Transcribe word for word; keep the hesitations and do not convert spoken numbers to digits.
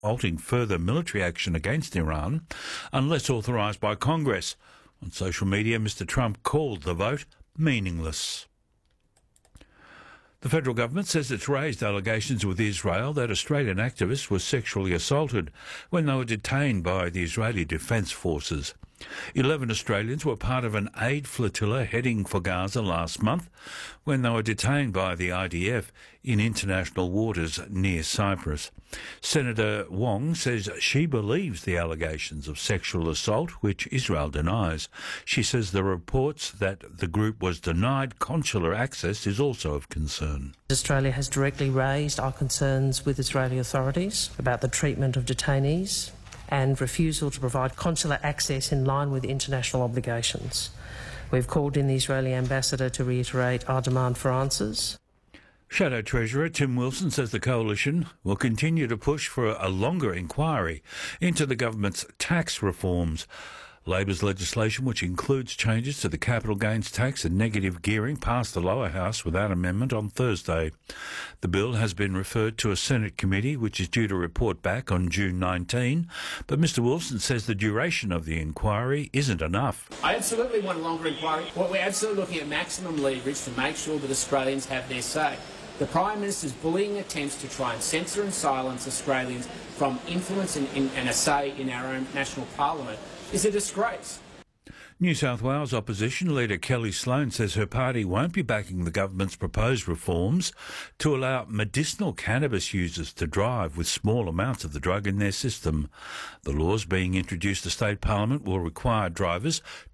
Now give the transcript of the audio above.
halting further military action against Iran unless authorised by Congress. On social media, Mr Trump called the vote meaningless. The federal government says it's raised allegations with Israel that Australian activists were sexually assaulted when they were detained by the Israeli Defence Forces. Eleven Australians were part of an aid flotilla heading for Gaza last month when they were detained by the I D F in international waters near Cyprus. Senator Wong says she believes the allegations of sexual assault, which Israel denies. She says the reports that the group was denied consular access is also of concern. Australia has directly raised our concerns with Israeli authorities about the treatment of detainees and refusal to provide consular access in line with international obligations. We've called in the Israeli ambassador to reiterate our demand for answers. Shadow Treasurer Tim Wilson says the coalition will continue to push for a longer inquiry into the government's tax reforms. Labor's legislation, which includes changes to the capital gains tax and negative gearing, passed the lower house without amendment on Thursday. The bill has been referred to a Senate committee, which is due to report back on June nineteenth, but Mr Wilson says the duration of the inquiry isn't enough. I absolutely want a longer inquiry. What we're absolutely looking at maximum leverage to make sure that Australians have their say. The Prime Minister's bullying attempts to try and censor and silence Australians from influence and, and a say in our own national parliament is a disgrace. New South Wales opposition leader Kelly Sloan says her party won't be backing the government's proposed reforms to allow medicinal cannabis users to drive with small amounts of the drug in their system. The laws being introduced to state parliament will require drivers